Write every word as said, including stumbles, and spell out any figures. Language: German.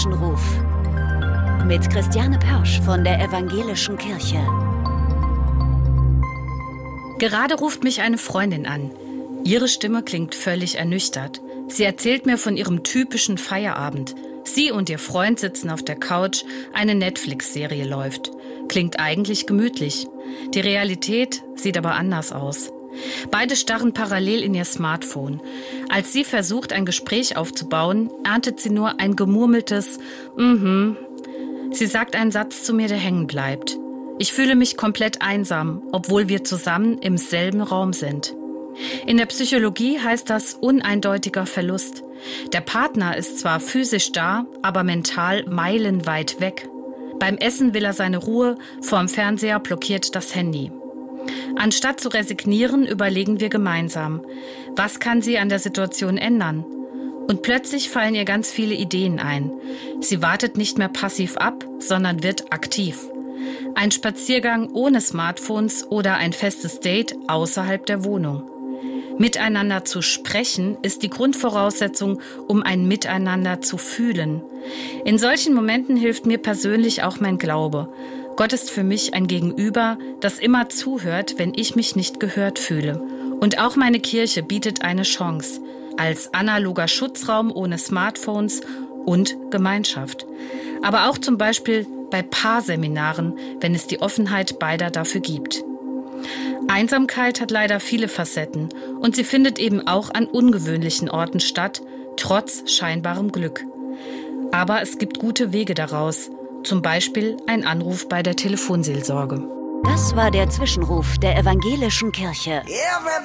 Ruf mit Christiane Pörsch von der Evangelischen Kirche. Gerade ruft mich eine Freundin an. Ihre Stimme klingt völlig ernüchtert. Sie erzählt mir von ihrem typischen Feierabend. Sie und ihr Freund sitzen auf der Couch, eine Netflix-Serie läuft. Klingt eigentlich gemütlich. Die Realität sieht aber anders aus. Beide starren parallel in ihr Smartphone. Als sie versucht, ein Gespräch aufzubauen, erntet sie nur ein gemurmeltes Mhm. Sie sagt einen Satz zu mir, der hängen bleibt. Ich fühle mich komplett einsam, obwohl wir zusammen im selben Raum sind. In der Psychologie heißt das uneindeutiger Verlust. Der Partner ist zwar physisch da, aber mental meilenweit weg. Beim Essen will er seine Ruhe, vorm Fernseher blockiert das Handy. Anstatt zu resignieren, überlegen wir gemeinsam, was kann sie an der Situation ändern? Und plötzlich fallen ihr ganz viele Ideen ein. Sie wartet nicht mehr passiv ab, sondern wird aktiv. Ein Spaziergang ohne Smartphones oder ein festes Date außerhalb der Wohnung. Miteinander zu sprechen ist die Grundvoraussetzung, um ein Miteinander zu fühlen. In solchen Momenten hilft mir persönlich auch mein Glaube. Gott ist für mich ein Gegenüber, das immer zuhört, wenn ich mich nicht gehört fühle. Und auch meine Kirche bietet eine Chance. Als analoger Schutzraum ohne Smartphones und Gemeinschaft. Aber auch zum Beispiel bei Paarseminaren, wenn es die Offenheit beider dafür gibt. Einsamkeit hat leider viele Facetten und sie findet eben auch an ungewöhnlichen Orten statt, trotz scheinbarem Glück. Aber es gibt gute Wege daraus, zum Beispiel ein Anruf bei der Telefonseelsorge. Das war der Zwischenruf der Evangelischen Kirche.